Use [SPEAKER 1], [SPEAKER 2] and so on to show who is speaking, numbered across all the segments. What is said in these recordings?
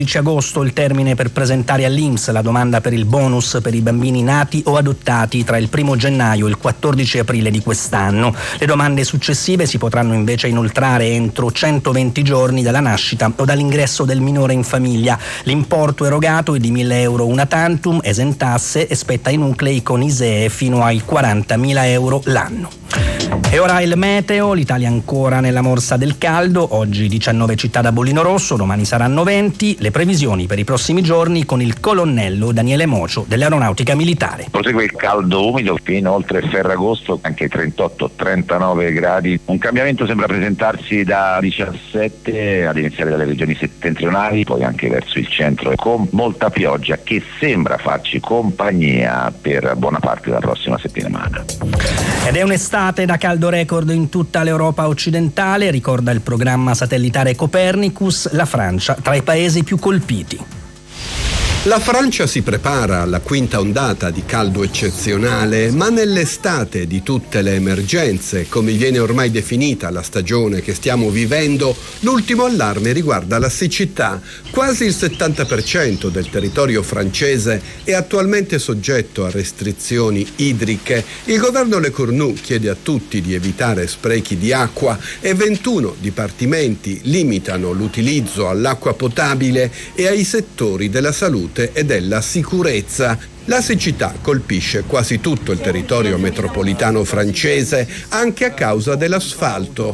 [SPEAKER 1] 15 agosto il termine per presentare all'INPS la domanda per il bonus per i bambini nati o adottati tra il 1 gennaio e il 14 aprile di quest'anno. Le domande successive si potranno invece inoltrare entro 120 giorni dalla nascita o dall'ingresso del minore in famiglia. L'importo erogato è di 1.000 euro una tantum, esentasse, e spetta ai nuclei con ISEE fino ai 40.000 euro l'anno. E ora il meteo, l'Italia ancora nella morsa del caldo, oggi 19 città da bollino rosso, domani saranno 20, le previsioni per i prossimi giorni con il colonnello Daniele Mocio dell'Aeronautica Militare.
[SPEAKER 2] Prosegue il caldo umido fino oltre Ferragosto, anche 38-39 gradi, un cambiamento sembra presentarsi da 17 ad iniziare dalle regioni settentrionali, poi anche verso il centro, con molta pioggia che sembra farci compagnia per buona parte della prossima settimana.
[SPEAKER 1] Ed è un'estate da caldo record in tutta l'Europa occidentale, ricorda il programma satellitare Copernicus, la Francia tra i paesi più colpiti.
[SPEAKER 3] La Francia si prepara alla quinta ondata di caldo eccezionale, ma nell'estate di tutte le emergenze, come viene ormai definita la stagione che stiamo vivendo, l'ultimo allarme riguarda la siccità. Quasi il 70% del territorio francese è attualmente soggetto a restrizioni idriche. Il governo Le Cornu chiede a tutti di evitare sprechi di acqua e 21 dipartimenti limitano l'utilizzo all'acqua potabile e ai settori della salute e della sicurezza. La siccità colpisce quasi tutto il territorio metropolitano francese, anche a causa dell'asfalto.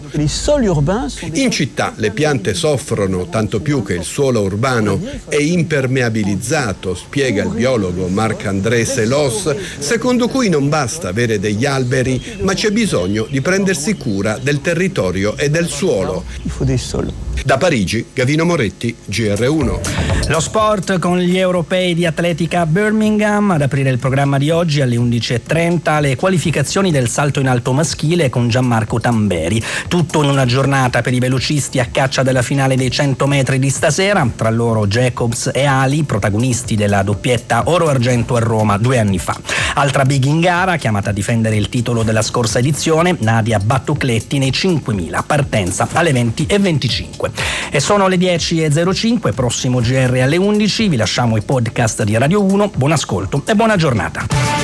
[SPEAKER 3] In città le piante soffrono tanto più che il suolo urbano è impermeabilizzato, spiega il biologo Marc-André Selos, secondo cui non basta avere degli alberi, ma c'è bisogno di prendersi cura del territorio e del suolo. Da Parigi, Gavino Moretti, GR1.
[SPEAKER 1] Lo sport con gli europei di atletica a Birmingham, ad aprire il programma di oggi alle 11.30 le qualificazioni del salto in alto maschile con Gianmarco Tamberi. Tutto in una giornata per i velocisti a caccia della finale dei 100 metri di stasera, tra loro Jacobs e Ali, protagonisti della doppietta oro-argento a Roma 2 anni fa. Altra big in gara, chiamata a difendere il titolo della scorsa edizione, Nadia Battocletti nei 5.000, partenza alle 20.25. E sono le 10.05, prossimo GR alle 11, vi lasciamo i podcast di Radio 1, buon ascolto e buona giornata.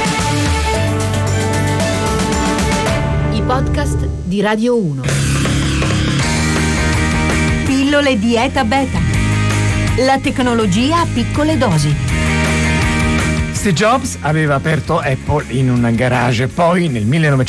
[SPEAKER 4] I podcast di Radio 1. Pillole dieta beta. La tecnologia a piccole dosi.
[SPEAKER 5] Steve Jobs aveva aperto Apple in un garage, poi nel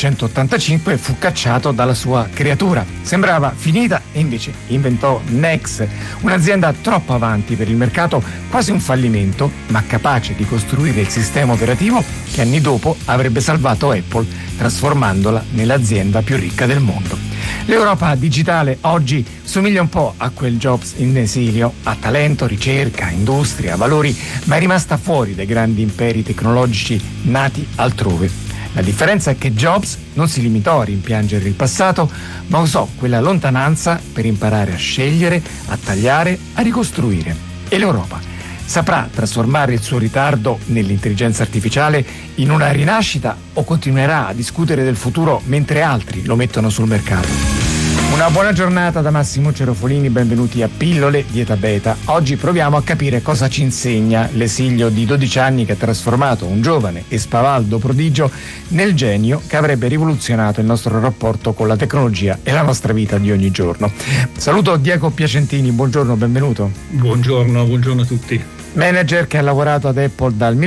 [SPEAKER 5] 1985 fu cacciato dalla sua creatura. Sembrava finita e invece inventò Next, un'azienda troppo avanti per il mercato, quasi un fallimento, ma capace di costruire il sistema operativo che anni dopo avrebbe salvato Apple, trasformandola nell'azienda più ricca del mondo. L'Europa digitale oggi somiglia un po' a quel Jobs in esilio, ha talento, ricerca, industria, valori, ma è rimasta fuori dai grandi imperi tecnologici nati altrove. La differenza è che Jobs non si limitò a rimpiangere il passato, ma usò quella lontananza per imparare a scegliere, a tagliare, a ricostruire. E l'Europa saprà trasformare il suo ritardo nell'intelligenza artificiale in una rinascita o continuerà a discutere del futuro mentre altri lo mettono sul mercato? Una buona giornata da Massimo Cerofolini, benvenuti a Pillole Dieta Beta. Oggi proviamo a capire cosa ci insegna l'esilio di 12 anni che ha trasformato un giovane e spavaldo prodigio nel genio che avrebbe rivoluzionato il nostro rapporto con la tecnologia e la nostra vita di ogni giorno. Saluto Diego Piacentini, buongiorno, benvenuto.
[SPEAKER 6] Buongiorno a tutti.
[SPEAKER 5] Manager che ha lavorato ad Apple dal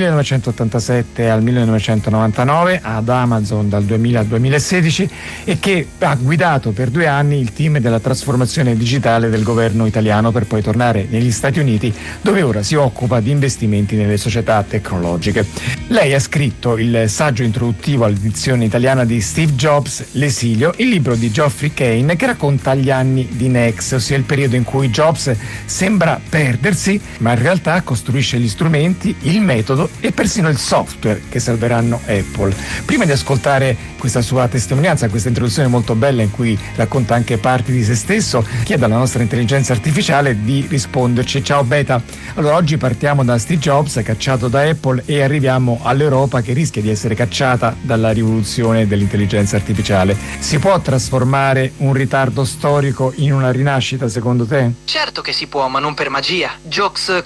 [SPEAKER 5] 1987 al 1999, ad Amazon dal 2000 al 2016 e che ha guidato per 2 anni il team della trasformazione digitale del governo italiano per poi tornare negli Stati Uniti, dove ora si occupa di investimenti nelle società tecnologiche. Lei ha scritto il saggio introduttivo all'edizione italiana di Steve Jobs, L'esilio, il libro di Geoffrey Kane che racconta gli anni di Next, ossia il periodo in cui Jobs sembra perdersi, ma in realtà costruisce gli strumenti, il metodo e persino il software che salveranno Apple. Prima di ascoltare questa sua testimonianza, questa introduzione molto bella in cui racconta anche parti di se stesso, chiedo alla nostra intelligenza artificiale di risponderci. Ciao Beta, allora oggi partiamo da Steve Jobs cacciato da Apple e arriviamo all'Europa che rischia di essere cacciata dalla rivoluzione dell'intelligenza artificiale. Si può trasformare un ritardo storico in una rinascita secondo te?
[SPEAKER 7] Certo che si può, ma non per magia. Jobs